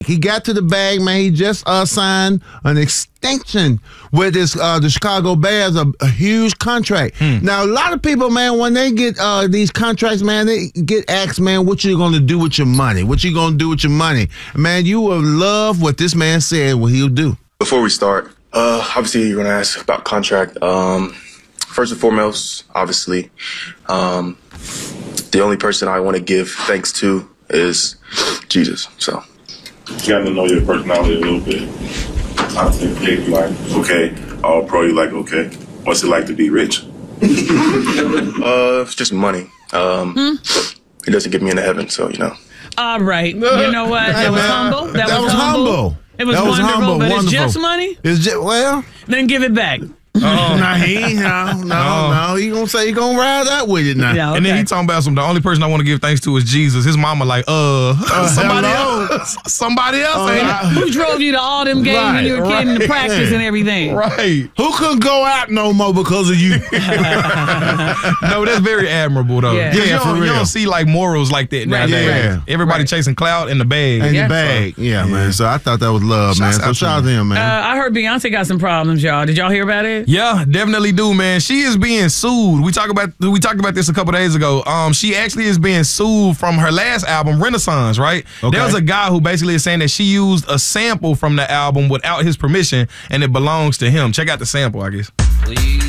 He got to the bag, man. He just signed an extension with the Chicago Bears, a huge contract. Now, a lot of people, man, when they get these contracts, man, they get asked, man, what you going to do with your money? What you going to do with your money? Man, you will love what this man said what he'll do. Before we start, obviously you're going to ask about contract. First and foremost, obviously, the only person I want to give thanks to is Jesus, so. You got to know your personality a little bit. I think, hey, you like, okay, all pro, you like, okay. What's it like to be rich? It's just money. It doesn't get me into heaven, so, you know. All right. You know what? That was humble. That was humble. It was wonderful, humble, but wonderful. it's just money? It's just, well. Then give it back. No, he gonna say he gonna ride out with it now. Yeah, okay. And then he talking about the only person I want to give thanks to is Jesus. His mama like, somebody else. Somebody else. Who drove you to all them games when you were a kid in the practice and everything? Right. Who couldn't go out no more because of you? No, that's very admirable though. Yeah. You don't see like morals like that nowadays. Right. Everybody chasing clout in the bag. In the bag. Yeah, man. So I thought that was love, man. So shout out to him, man. I heard Beyonce got some problems, y'all. Did y'all hear about it? Yeah, definitely do, man. She is being sued. We talked about this a couple days ago. She actually is being sued from her last album, Renaissance, right? Okay. There was a guy who basically is saying that she used a sample from the album without his permission, and it belongs to him. Check out the sample, I guess.